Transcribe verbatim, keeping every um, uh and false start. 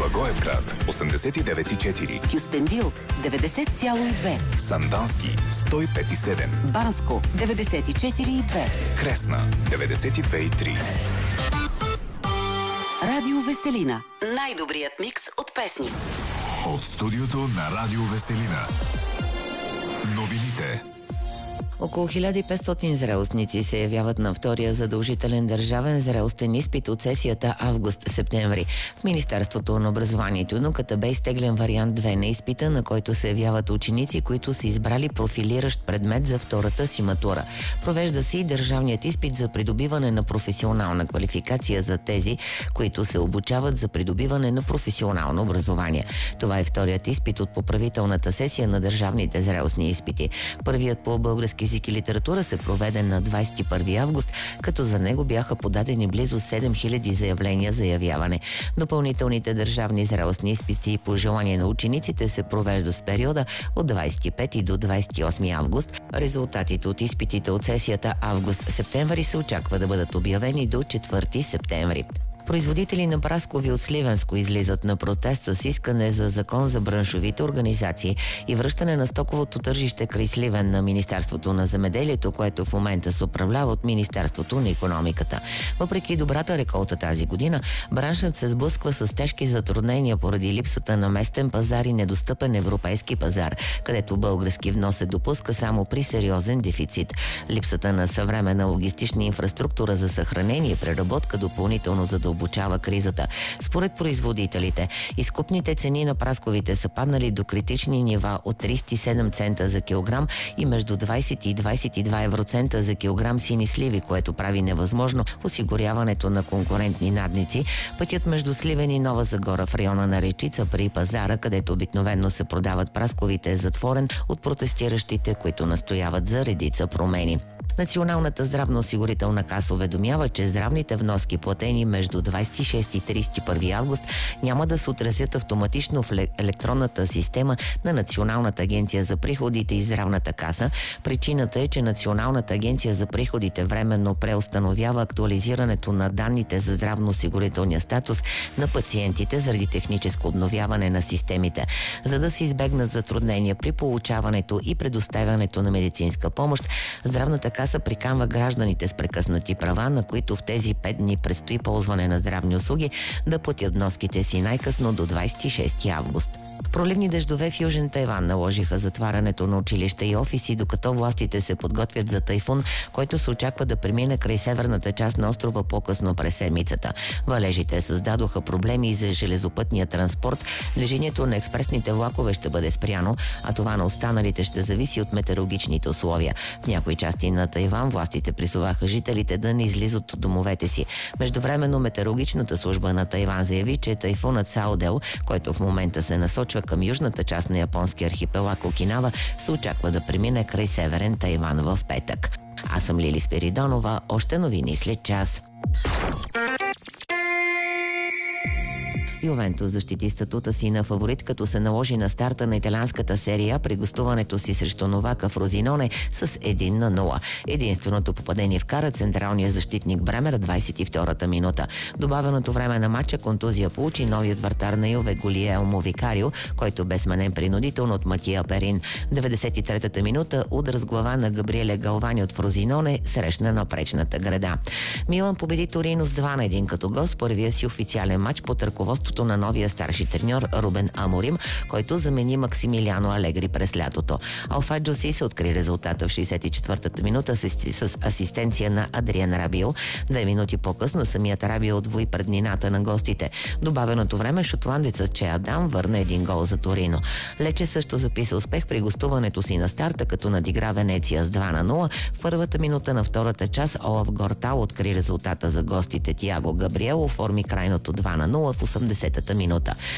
Благоевград осемдесет и девет и четири, Кюстендил деветдесет цяло и две, Сандански сто и пет и седем, Банско деветдесет и четири и две, Кресна деветдесет и две и три. Радио Веселина. Най-добрият микс от песни. От студиото на Радио Веселина. Новините. Около хиляда и петстотин зрелостници се явяват на втория задължителен държавен зрелостен изпит от сесията август-септември. В Министерството на образованието и науката бе изтеглен вариант две на изпита, на който се явяват ученици, които са избрали профилиращ предмет за втората си матура. Провежда се и държавният изпит за придобиване на професионална квалификация за тези, които се обучават за придобиване на професионално образование. Това е вторият изпит от поправителната сесия на държавните зрелостни изпити. Първият по български език и литература се проведе на двадесет и първи август, като за него бяха подадени близо седем хиляди заявления за явяване. Допълнителните държавни зрелостни изпити по желание на учениците се провеждат в периода от двадесет и пети до двадесет и осми август. Резултатите от изпитите от сесията август-септември се очаква да бъдат обявени до четвърти септември. Производители на праскови от Сливенско излизат на протест с искане за закон за браншовите организации и връщане на стоковото тържище край Сливен на Министерството на земеделието, което в момента се управлява от Министерството на икономиката. Въпреки добрата реколта тази година, браншът се сблъсква с тежки затруднения поради липсата на местен пазар и недостъпен европейски пазар, където български внос се допуска само при сериозен дефицит. Липсата на съвременна логистична инфраструктура за съхранение и преработка допълнително задълбочава обучава кризата. Според производителите, изкупните цени на прасковите са паднали до критични нива от тридесет и седем цента за килограм и между двадесет и двадесет и два евроцента за килограм сини сливи, което прави невъзможно осигуряването на конкурентни надници. Пътят между Сливен и Нова Загора в района на Речица при пазара, където обикновено се продават прасковите, е затворен от протестиращите, които настояват за редица промени. Националната здравноосигурителна каса уведомява, че здравните вноски, платени между двадесет и шести и тридесет и първи август, няма да се отразят автоматично в електронната система на Националната агенция за приходите и здравната каса. Причината е, че Националната агенция за приходите временно преустановява актуализирането на данните за здравноосигурителния статус на пациентите заради техническо обновяване на системите. За да се избегнат затруднения при получаването и предоставянето на медицинска помощ, здравната каса приканва гражданите с прекъснати права, на които в тези пет дни предстои ползване на здравни услуги, да платят вноските си най-късно до двадесет и шести август. Проливни дъждове в Южен Тайван наложиха затварянето на училища и офиси, докато властите се подготвят за тайфун, който се очаква да премине край северната част на острова по-късно през седмицата. Валежите създадоха проблеми и за железопътния транспорт. Движението на експресните влакове ще бъде спряно, а това на останалите ще зависи от метеорологичните условия. В някои части на Тайван властите призоваха жителите да не излизат от домовете си. Междувременно метеорологичната служба на Тайван заяви, че тайфунът Саудел, който в момента се насочва към южната част на японския архипелаг Окинава, се очаква да премине край северен Тайван в петък. Аз съм Лили Спиридонова, още новини след час. Ювентус защити статута си на фаворит, като се наложи на старта на италианската серия при гостуването си срещу Новака Фрозиноне с един на нула. Единственото попадение вкара централния защитник Бремер двадесет и втората минута. Добавеното време на матча контузия получи новият вратар на Юве Гулиелмо Викарио, който бе сменен принудително от Матия Перин. В деветдесет и третата минута удар с глава на Габриеле Галвани от Фрозиноне срещна напречната града. Милан победи Торино с два на един като гост, първия си официален матч под ръководството на новия старши треньор Рубен Аморим, който замени Максимилиано Алегри през лятото. Алфа Джоси се откри резултата в шейсет и четвъртата минута с, с асистенция на Адриан Рабио. Две минути по-късно самият Рабио отвои преднината на гостите. Добавеното време шотландецът Че Адам върна един гол за Торино. Лече също записа успех при гостуването си на старта, като надигра Венеция с два на нула. В първата минута на втората част Олаф Гортал откри резултата за гостите. Тиаго Габриел оформи крайното два на нула в осемдесетата минута.